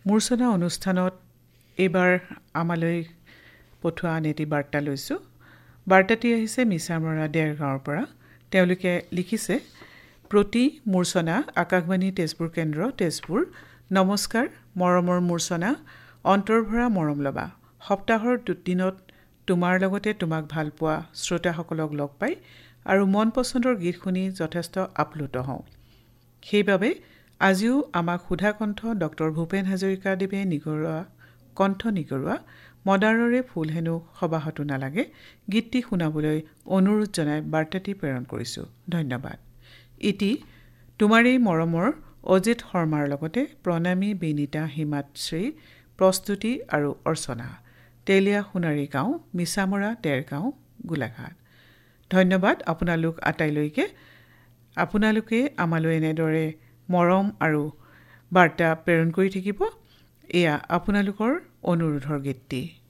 মূৰ্ছনা অনুষ্ঠানত এইবাৰ আমালৈ পঠোৱা আন এটি বাৰ্তা লৈছোঁ। বাৰ্তাটি আহিছে মিছামৰা দেৰগাঁৱৰ পৰা। তেওঁলোকে লিখিছে, প্ৰতি মূৰ্ছনা আকাশবাণী তেজপুৰ কেন্দ্ৰ তেজপুৰ। নমস্কাৰ মৰমৰ মূৰ্ছনা, অন্তৰভৰা মৰম ল'বা। সপ্তাহৰ দুদিনত তোমাৰ লগতে তোমাক ভাল পোৱা শ্ৰোতাসকলক লগ পাই আৰু মন পচন্দৰ গীত শুনি যথেষ্ট আপ্লুত হওঁ। সেইবাবে আজিও আমাক সুধা কণ্ঠ ডক্টৰ ভূপেন হাজৰিকাদেৱে কণ্ঠ নিগৰুৱা মদাৰৰে ফুল হেনো সবাহতো নালাগে গীতটি শুনাবলৈ অনুৰোধ জনাই বাৰ্তাটি প্ৰেৰণ কৰিছোঁ। ধন্যবাদ। ইতি তোমাৰেই মৰমৰ অজিত শৰ্মাৰ লগতে প্ৰণামী বিনীতা হিমাশ্ৰী প্ৰস্তুতি আৰু অৰ্চনা। তেলীয়া সোণাৰী গাঁও, মিছামৰা দেৰগাঁও, গোলাঘাট। ধন্যবাদ আপোনালোক আটাইলৈকে। আপোনালোকে আমালৈ এনেদৰে মৰম আৰু বাৰ্তা প্ৰেৰণ কৰি থাকিব। এয়া আপোনালোকৰ অনুৰোধৰ গীতটি।